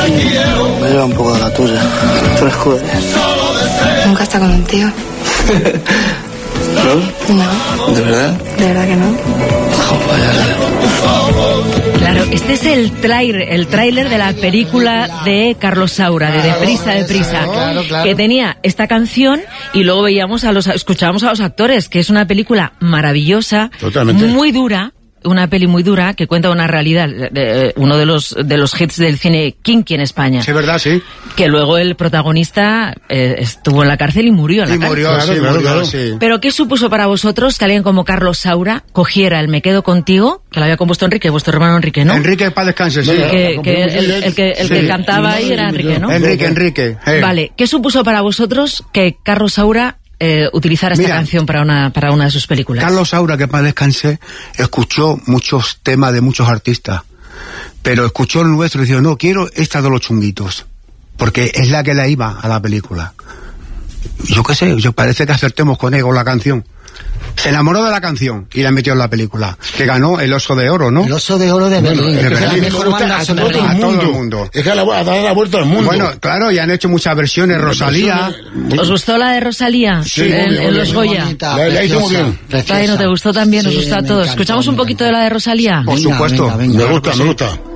Me lleva un poco de la tuya. Tú eres joven. ¿Nunca está con un tío? ¿No? No. ¿De verdad? De verdad que no. Claro, este es el tráiler de la película de Carlos Saura, de Deprisa, claro. que tenía esta canción y luego escuchábamos a los actores, que es una película maravillosa, totalmente, muy dura. Una peli muy dura que cuenta una realidad, uno de los hits del cine kinky en España. Sí, verdad, sí. Que luego el protagonista estuvo en la cárcel y murió en la cárcel. Murió, sí. Pero ¿qué supuso para vosotros que alguien como Carlos Saura cogiera el Me quedo contigo, que lo había compuesto Enrique, vuestro hermano Enrique, ¿no? Enrique, paz descanse, sí. El que cantaba ahí era Enrique, ¿no? Enrique. Vale, ¿qué supuso para vosotros que Carlos Saura utilizar esta canción para una de sus películas? Carlos Saura, que paz descanse, escuchó muchos temas de muchos artistas, pero escuchó el nuestro y dijo, no, quiero esta de los Chunguitos, porque es la que le iba a la película. Yo qué sé, parece que acertemos con él, con la canción. Se enamoró de la canción y la metió en la película, que ganó el Oso de Oro, ¿no? El Oso de Oro de Berlín. De Berlín. La mejor banda sonora. A todo el mundo. Es que ha dado la vuelta al mundo. Bueno, claro, y han hecho muchas versiones. Rosalía. ¿Os gustó la de Rosalía? Sí, en Los Goya. La hizo muy bien. ¿No te gustó también? ¿Nos gustó a todos? ¿Escuchamos un poquito de la de Rosalía? Por supuesto. Me gusta.